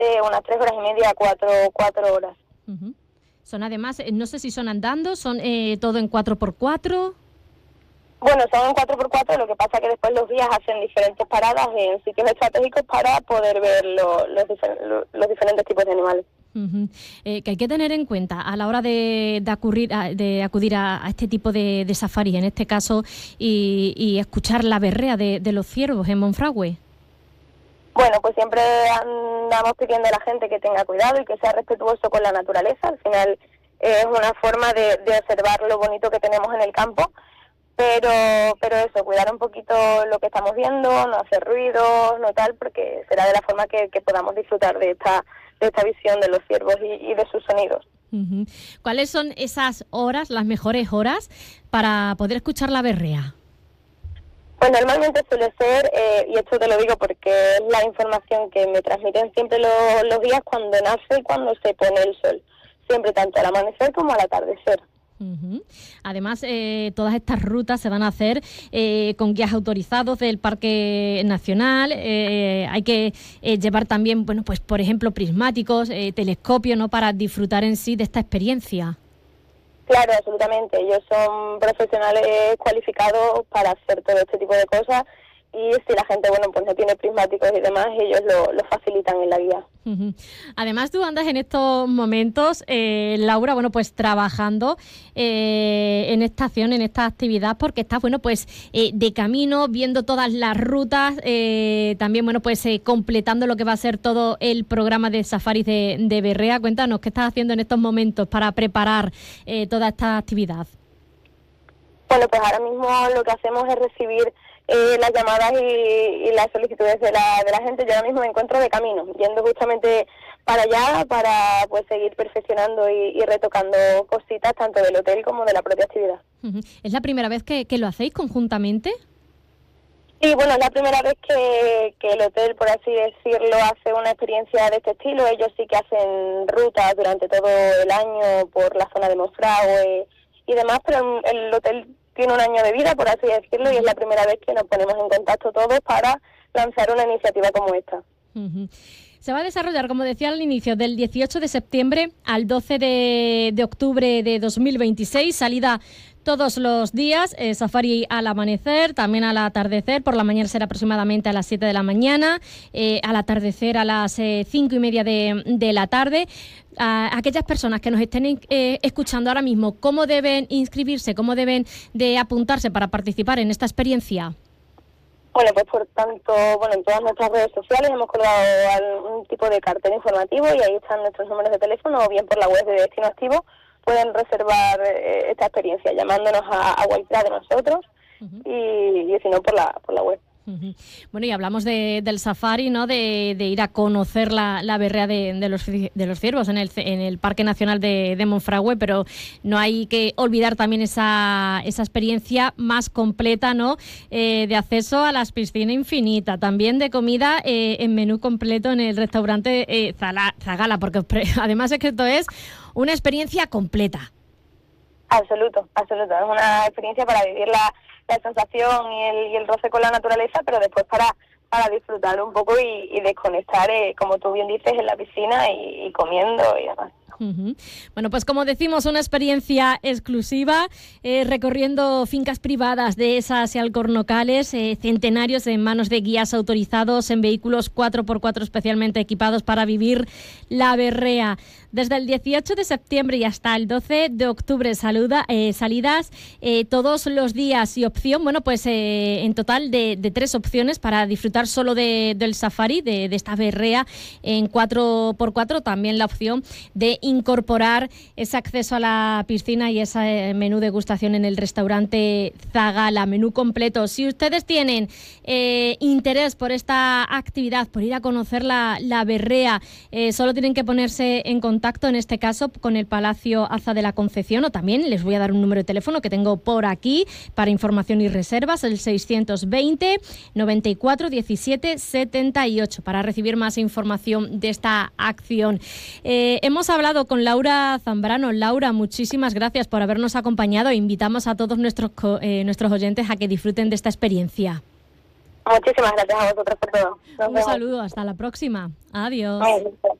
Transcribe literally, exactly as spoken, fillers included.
de unas tres horas y media a cuatro, cuatro horas. Uh-huh. Son además, no sé si son andando, son eh, todo en cuatro por cuatro. Bueno, son en cuatro por cuatro, lo que pasa que después los guías hacen diferentes paradas en sitios estratégicos para poder ver lo, los, difer- los diferentes tipos de animales. Uh-huh. Eh, que hay que tener en cuenta a la hora de, de, acudir, a, de acudir a, a este tipo de, de safari, en este caso, y, y escuchar la berrea de, de los ciervos en Monfragüe. Bueno, pues siempre andamos pidiendo a la gente que tenga cuidado y que sea respetuoso con la naturaleza. Al final eh, es una forma de, de observar lo bonito que tenemos en el campo, pero pero eso, cuidar un poquito lo que estamos viendo, no hacer ruidos, no tal, porque será de la forma que, que podamos disfrutar de esta de esta visión de los ciervos y, y de sus sonidos. Uh-huh. ¿Cuáles son esas horas, las mejores horas, para poder escuchar la berrea? Pues normalmente suele ser, eh, y esto te lo digo porque es la información que me transmiten siempre los, los días, cuando nace y cuando se pone el sol. Siempre, tanto al amanecer como al atardecer. Uh-huh. Además, eh, todas estas rutas se van a hacer eh, con guías autorizados del Parque Nacional. Eh, hay que eh, llevar también, bueno, pues por ejemplo, prismáticos, eh, telescopios, ¿no?, para disfrutar en sí de esta experiencia. Claro, absolutamente. Ellos son profesionales cualificados para hacer todo este tipo de cosas, y si la gente, bueno, pues no tiene prismáticos y demás, ellos lo, lo facilitan en la guía. Uh-huh. Además, tú andas en estos momentos, eh, Laura, bueno, pues trabajando eh, en esta acción, en esta actividad, porque estás, bueno, pues eh, de camino, viendo todas las rutas, eh, también, bueno, pues eh, completando lo que va a ser todo el programa de safaris de, de Berrea. Cuéntanos, ¿qué estás haciendo en estos momentos para preparar eh, toda esta actividad? Bueno, pues ahora mismo lo que hacemos es recibir Eh, las llamadas y, y las solicitudes de la, de la gente. Yo ahora mismo me encuentro de camino, yendo justamente para allá para pues seguir perfeccionando y, y retocando cositas tanto del hotel como de la propia actividad. Uh-huh. ¿Es la primera vez que, que lo hacéis conjuntamente? Sí, bueno, es la primera vez que, que el hotel, por así decirlo, hace una experiencia de este estilo. Ellos sí que hacen rutas durante todo el año por la zona de Monfragüe y demás, pero el hotel tiene un año de vida, por así decirlo, y es la primera vez que nos ponemos en contacto todos para lanzar una iniciativa como esta. Uh-huh. Se va a desarrollar, como decía al inicio, del dieciocho de septiembre al doce de, de octubre de dos mil veintiséis, salida todos los días, eh, safari al amanecer, también al atardecer. Por la mañana será aproximadamente a las siete de la mañana, eh, al atardecer a las eh, cinco y media de, de la tarde. A aquellas personas que nos estén eh, escuchando ahora mismo, ¿cómo deben inscribirse, cómo deben de apuntarse para participar en esta experiencia? Bueno, pues por tanto, bueno, en todas nuestras redes sociales hemos colgado algún tipo de cartel informativo y ahí están nuestros números de teléfono, o bien por la web de Destino Activo pueden reservar eh, esta experiencia llamándonos a, a Guaitira de nosotros. Uh-huh. y, y si no por la por la web. Uh-huh. Bueno, y hablamos de, del safari, ¿no?, de, de ir a conocer la, la berrea de, de, los, de los ciervos en el, en el Parque Nacional de, de Monfragüe, pero no hay que olvidar también esa, esa experiencia más completa, ¿no?, eh, de acceso a las piscinas infinitas, también de comida eh, en menú completo en el restaurante eh, Zala, Zagala, porque además es que esto es una experiencia completa. Absoluto, absoluto. Es una experiencia para vivir la, la sensación y el, y el roce con la naturaleza, pero después para, para disfrutar un poco y, y desconectar, eh, como tú bien dices, en la piscina y, y comiendo y demás. Uh-huh. Bueno, pues como decimos, una experiencia exclusiva, eh, recorriendo fincas privadas, dehesas y alcornocales, eh, centenarios en manos de guías autorizados en vehículos cuatro por cuatro especialmente equipados para vivir la berrea. Desde el dieciocho de septiembre y hasta el doce de octubre, saluda, eh, salidas eh, todos los días y opción, bueno, pues eh, en total de, de tres opciones para disfrutar solo de, del safari, de, de esta berrea en cuatro por cuatro, también la opción de incorporar ese acceso a la piscina y ese menú degustación en el restaurante Zagala, menú completo. Si ustedes tienen eh, interés por esta actividad, por ir a conocer la, la berrea, eh, solo tienen que ponerse en contacto contacto en este caso con el Palacio Aza de la Concepción, o también les voy a dar un número de teléfono que tengo por aquí para información y reservas, el seiscientos veinte noventa y cuatro diecisiete setenta y ocho, para recibir más información de esta acción. Eh, hemos hablado con Laura Zambrano. Laura, muchísimas gracias por habernos acompañado e invitamos a todos nuestros, eh, nuestros oyentes a que disfruten de esta experiencia. Muchísimas gracias a vosotros por todo. Nos Un vemos. saludo, hasta la próxima. Adiós. Muy bien.